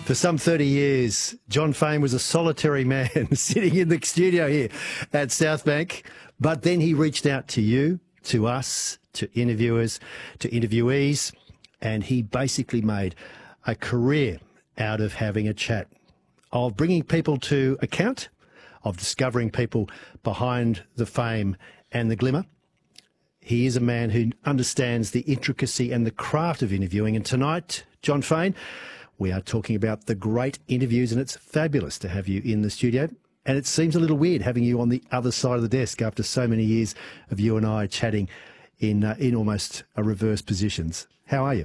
For some 30 years, John Fane was a solitary man sitting in the studio here at Southbank. But then he reached out to you, to us, to interviewers, to interviewees, and he basically made a career out of having a chat, of bringing people to account, of discovering people behind the fame and the glimmer. He is a man who understands the intricacy and the craft of interviewing. And tonight, John Fane, we are talking about the great interviews, and it's fabulous to have you in the studio. And it seems a little weird having you on the other side of the desk after so many years of you and I chatting in almost a reverse positions. How are you?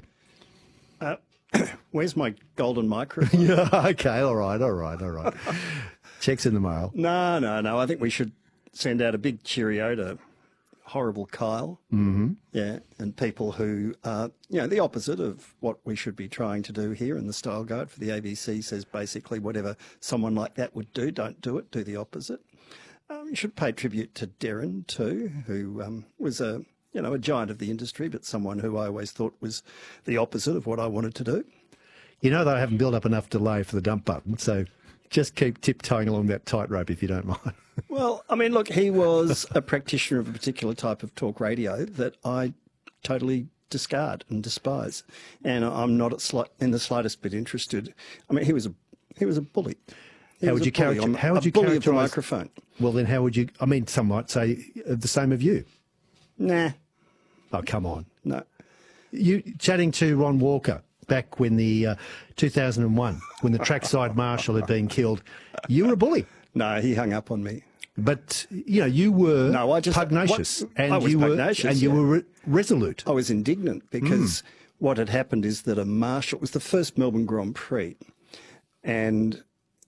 Where's my golden microphone? Yeah, okay, all right. Checks in the mail. No. I think we should send out a big cheerio to horrible Kyle. Mm-hmm. Yeah, and people who are, the opposite of what we should be trying to do here. And the Style Guide for the ABC says basically whatever someone like that would do, don't do it, do the opposite. You should pay tribute to Darren too, who was a giant of the industry, but someone who I always thought was the opposite of what I wanted to do. You know, they haven't built up enough delay for the dump button, so just keep tiptoeing along that tightrope if you don't mind. Well, I mean, look, he was a practitioner of a particular type of talk radio that I totally discard and despise, and I'm not in the slightest bit interested. I mean, he was a bully. How would you characterise the microphone? Well, then how would you? I mean, some might say the same of you. Nah. Oh, come on. No. You chatting to Ron Walker back when the 2001, when the trackside marshal had been killed, you were a bully. No, he hung up on me. But you were pugnacious, you were resolute. I was indignant because what had happened is that a marshal, it was the first Melbourne Grand Prix, and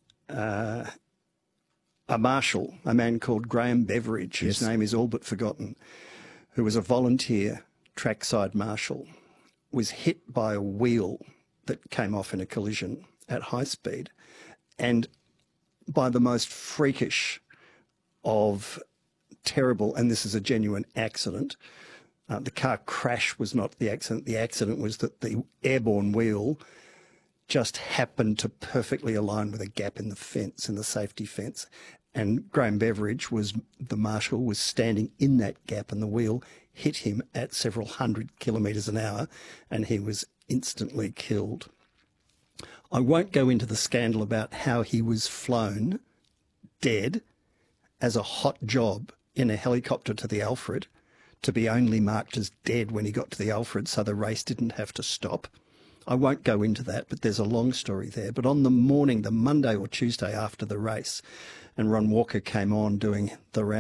a marshal, a man called Graham Beveridge, whose name is all but forgotten, who was a volunteer trackside marshal, was hit by a wheel that came off in a collision at high speed, and by the most freakish of terrible, and this is a genuine accident. The car crash was not the accident. The accident was that the airborne wheel just happened to perfectly align with a gap in the fence, in the safety fence. And Graham Beveridge, the marshal, was standing in that gap, and the wheel hit him at several hundred kilometres an hour, and he was instantly killed. I won't go into the scandal about how he was flown dead as a hot job in a helicopter to the Alfred, to be only marked as dead when he got to the Alfred, so the race didn't have to stop. I won't go into that, but there's a long story there. But on the morning, the Monday or Tuesday after the race, and Ron Walker came on doing the round,